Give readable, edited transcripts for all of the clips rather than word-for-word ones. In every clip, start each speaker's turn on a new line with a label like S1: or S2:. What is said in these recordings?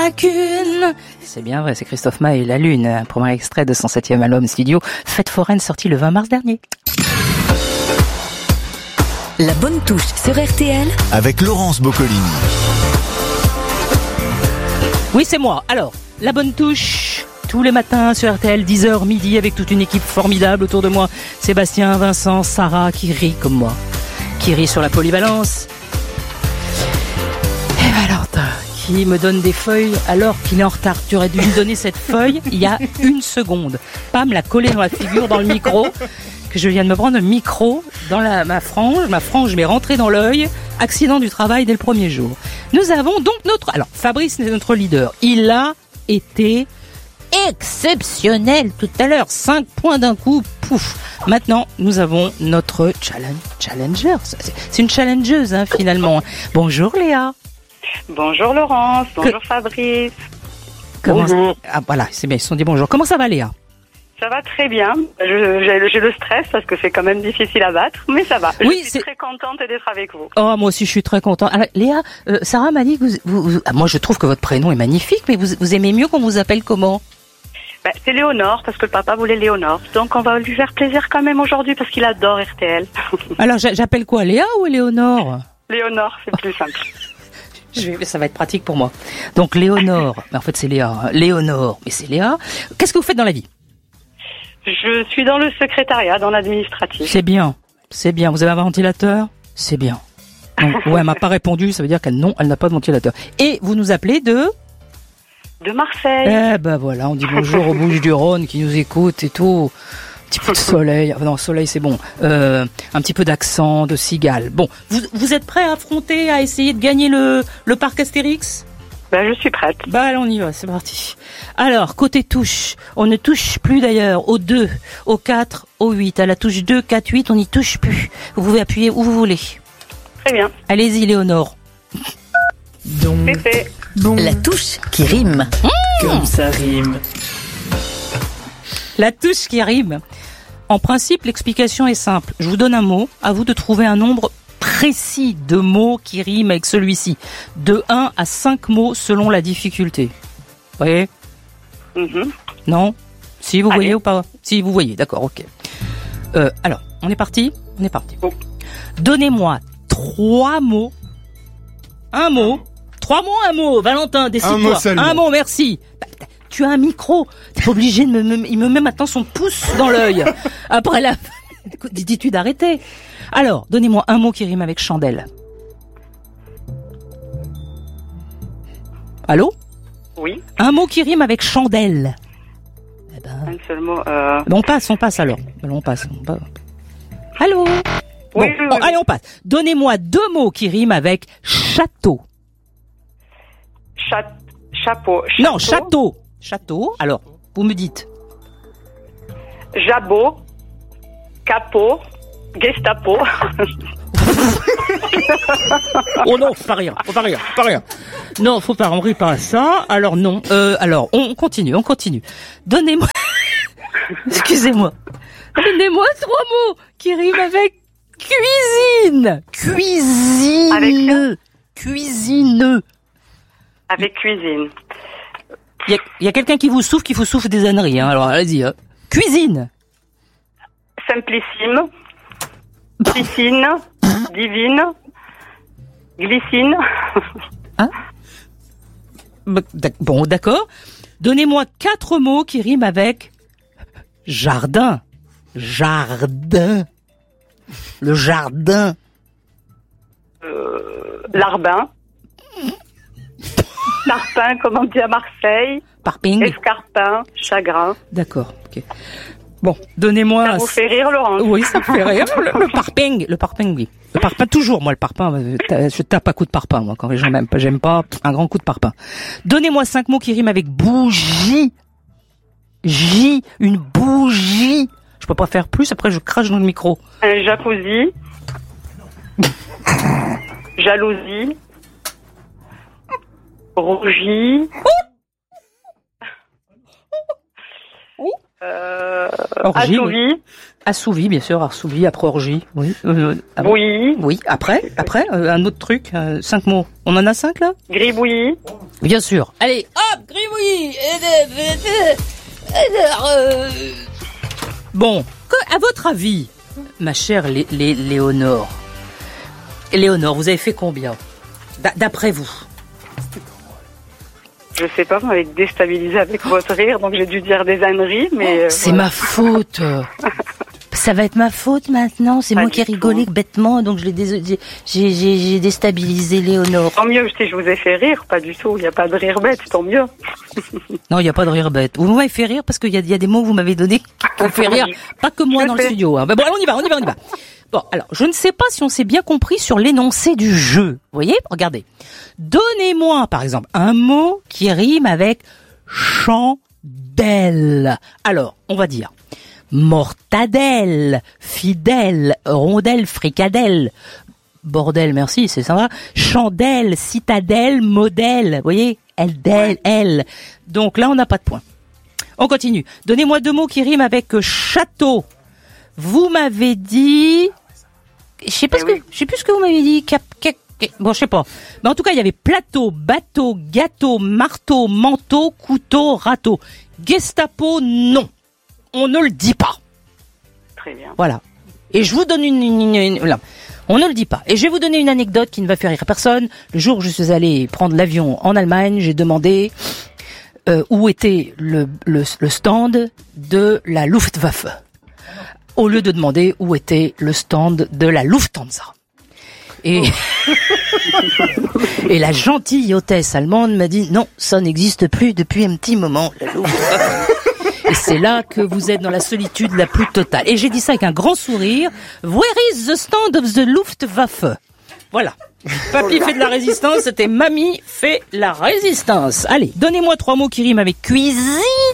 S1: lacune. C'est bien vrai, c'est Christophe Maé et La Lune, premier extrait de son 7e album studio, Fête foraine, sorti le 20 mars dernier.
S2: La bonne touche sur RTL
S3: avec Laurence Boccolini.
S1: Oui, c'est moi. Alors, la bonne touche, tous les matins sur RTL, 10h, midi, avec toute une équipe formidable autour de moi. Sébastien, Vincent, Sarah, qui rit comme moi, qui rit sur la polyvalence. Et Valentin, qui me donne des feuilles alors qu'il est en retard. Tu aurais dû me donner cette feuille il y a une seconde. Pas me la coller dans la figure, dans le micro, que je viens de me prendre un micro dans ma frange m'est rentrée dans l'œil. Accident du travail dès le premier jour. Nous avons donc alors Fabrice est notre leader. Il a été exceptionnel tout à l'heure. 5 points d'un coup, pouf. Maintenant, nous avons notre challenger. C'est une challengeuse, hein, finalement. Bonjour Léa.
S4: Bonjour Laurence, bonjour Fabrice.
S1: Bonjour. Ah voilà, c'est bien, ils se sont dit bonjour. Comment ça va Léa?
S4: Ça va très bien. J'ai le stress parce que c'est quand même difficile à battre, mais ça va.
S1: Oui,
S4: je suis très contente d'être avec vous.
S1: Oh, moi aussi je suis très contente. Alors, Léa, Sarah m'a dit que moi je trouve que votre prénom est magnifique, mais vous aimez mieux qu'on vous appelle comment?
S4: C'est Léonore, parce que le papa voulait Léonore. Donc on va lui faire plaisir quand même aujourd'hui parce qu'il adore RTL.
S1: Alors j'appelle quoi, Léa ou Léonore?
S4: Léonore, c'est plus simple.
S1: Ça va être pratique pour moi. Donc Léonore, mais en fait c'est Léa. Hein. Léonore, mais c'est Léa. Qu'est-ce que vous faites dans la vie?
S4: Je suis dans le secrétariat, dans l'administratif.
S1: C'est bien. Vous avez un ventilateur? C'est bien. Donc, ouais, elle m'a pas répondu, ça veut dire qu'elle n'a pas de ventilateur. Et vous nous appelez de
S4: Marseille.
S1: Eh ben voilà, on dit bonjour aux Bouches-du-Rhône qui nous écoutent et tout. Un petit peu de soleil. Non, soleil c'est bon. Un petit peu d'accent, de cigale. Bon, vous êtes prêts à affronter, à essayer de gagner le parc Astérix?
S4: Je suis prête.
S1: On y va, c'est parti. Alors, côté touche, on ne touche plus d'ailleurs au 2, au 4, au 8. À la touche 2, 4, 8, on n'y touche plus. Vous pouvez appuyer où vous voulez.
S4: Très bien.
S1: Allez-y, Léonore.
S4: C'est fait.
S2: La touche qui rime.
S5: Comme ça rime.
S1: La touche qui rime. En principe, l'explication est simple. Je vous donne un mot, à vous de trouver un nombre précis de mots qui riment avec celui-ci. De 1 à 5 mots selon la difficulté. Vous voyez? Non? Si, vous voyez ou pas? Si, vous voyez, d'accord, ok. Alors, on est parti? On est parti.
S4: Oh.
S1: Donnez-moi 3 mots. Un mot. 3 mots, un mot. Valentin, décide-toi. Un mot, merci. Tu as un micro. T'es pas obligé de il me met maintenant son pouce dans l'œil. Après la dis-tu d'arrêter. Alors, donnez-moi un mot qui rime avec chandelle. Allô?
S4: Oui.
S1: Un mot qui rime avec chandelle.
S4: Un seul mot.
S1: On passe alors. On passe. Allô?
S4: Oui,
S1: bon, allez, on passe. Donnez-moi 2 mots qui riment avec château.
S4: Chapeau.
S1: Non, château. Château. Alors, vous me dites.
S4: Jabot. Capot. Gestapo.
S1: Oh non, faut pas rire. Non, faut pas, on rit pas à ça. Alors non. Alors, on continue. Donnez-moi. Excusez-moi. Donnez-moi 3 mots qui riment avec cuisine. Cuisine. Cuisine.
S4: Avec cuisine.
S1: Il y a quelqu'un qui vous souffle des âneries. Hein. Alors allez-y. Hein. Cuisine.
S4: Simplissime. Piscine. Divine. Glycine.
S1: Hein? Bon, d'accord. Donnez-moi 4 mots qui riment avec jardin. Jardin. Le jardin.
S4: Larbin. Tarpin, comme on dit à Marseille.
S1: Parping.
S4: Escarpin. Chagrin.
S1: D'accord, ok. Bon, donnez-moi...
S4: Ça vous fait rire, Laurent?
S1: Oui, ça me fait rire. Le parping, oui. Le parpaing, toujours, moi, le parpaing. Je tape à coup de parpaing, moi, quand les gens m'aiment pas. J'aime pas un grand coup de parpaing. Donnez-moi 5 mots qui riment avec bougie. Une bougie. Je peux pas faire plus, après je crache dans le micro.
S4: Un jacuzzi. Jalousie. Rougie.
S1: Orgie,
S4: Assouvi.
S1: Assouvi, bien sûr, assouvi, après orgie, oui.
S4: Oui.
S1: Oui, après, un autre truc, 5 mots. On en a 5 là?
S4: Gribouillis.
S1: Bien sûr. Allez, hop, gribouillis. Bon, à votre avis, ma chère Léonore, vous avez fait combien? D'après vous?
S4: Je sais pas, vous m'avez déstabilisé avec votre rire, donc j'ai dû dire des âneries, mais...
S1: C'est ma faute. Ça va être ma faute maintenant. C'est moi qui ai rigolé bêtement, donc j'ai déstabilisé Léonore.
S4: Tant mieux, si je vous ai fait rire, pas du tout. Il n'y a pas de rire bête, tant mieux.
S1: Non, il n'y a pas de rire bête. Vous m'avez fait rire parce qu'il y a des mots que vous m'avez donnés qui ont fait rire. Pas que moi dans le studio. Hein. Bon, on y va. Bon, alors, je ne sais pas si on s'est bien compris sur l'énoncé du jeu. Vous voyez? Regardez. Donnez-moi, par exemple, un mot qui rime avec chandelle. Alors, on va dire mortadelle, fidèle, rondelle, fricadelle. Bordel, merci, c'est ça. Chandelle, citadelle, modèle. Vous voyez? Elle. Donc là, on n'a pas de point. On continue. Donnez-moi 2 mots qui riment avec château. Vous m'avez dit... Je sais plus ce que vous m'avez dit. Bon, je sais pas. Mais en tout cas, il y avait plateau, bateau, gâteau, marteau, manteau, couteau, râteau. Gestapo, non. On ne le dit pas.
S4: Très bien.
S1: Voilà. Et je vous donne là. On ne le dit pas. Et je vais vous donner une anecdote qui ne va faire rire personne. Le jour où je suis allé prendre l'avion en Allemagne, j'ai demandé où était le stand de la Luftwaffe. Au lieu de demander où était le stand de la Lufthansa. Et, et la gentille hôtesse allemande m'a dit non, ça n'existe plus depuis un petit moment, la Luftwaffe. Et c'est là que vous êtes dans la solitude la plus totale. Et j'ai dit ça avec un grand sourire. Where is the stand of the Luftwaffe? Voilà. Papy fait de la résistance, c'était mamie fait la résistance. Allez, donnez-moi 3 mots qui riment avec cuisine.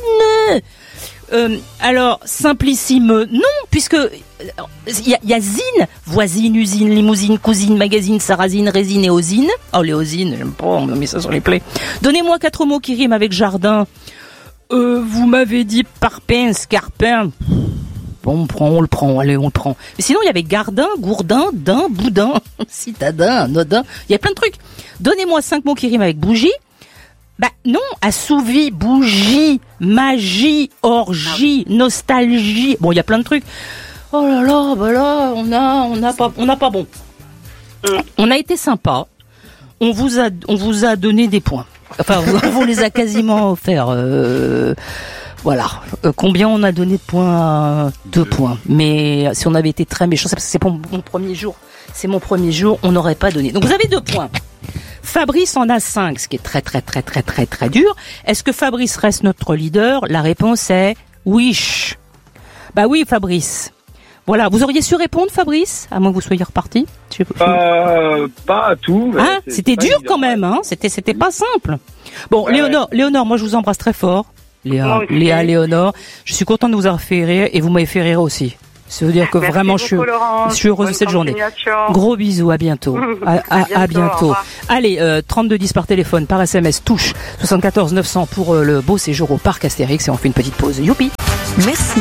S1: Alors, simplissime, non, puisque il y a zine, voisine, usine, limousine, cousine, magazine, sarrasine, résine et osine. Oh, les osines, j'aime pas, on me met ça sur les plaies. Donnez-moi 4 mots qui riment avec jardin. Vous m'avez dit parpaing, scarpin. Bon, on le prend. Mais sinon, il y avait gardin, gourdin, din, boudin, citadin, anodin. Il y a plein de trucs. Donnez-moi 5 mots qui riment avec bougie. Bah non, assouvi, bougie, magie, orgie, nostalgie. Bon, il y a plein de trucs. Oh là là, bah là, on n'a pas bon. On a été sympa. On vous a donné des points. Enfin, on vous les a quasiment offerts. Voilà. Combien on a donné de points? 2 points. Mais si on avait été très méchant, c'est parce que c'est mon premier jour. C'est mon premier jour, on n'aurait pas donné. Donc vous avez 2 points. Fabrice en a 5, ce qui est très très très très très très dur. Est-ce que Fabrice reste notre leader? La réponse est oui. Bah oui, Fabrice. Voilà, vous auriez su répondre, Fabrice, à moins que vous soyez reparti.
S3: Pas à tout.
S1: Hein, c'était dur quand même, hein. C'était pas simple. Bon, ouais, Léonore, moi je vous embrasse très fort. Léonore, je suis contente de vous avoir fait rire et vous m'avez fait rire aussi. Ça veut dire que
S4: merci
S1: vraiment
S4: beaucoup,
S1: je suis heureuse de cette journée. Gros bisous, à bientôt. À bientôt. Allez, 3210 par téléphone, par SMS, touche 74 900 pour le beau séjour au parc Astérix et on fait une petite pause. Youpi.
S2: Merci.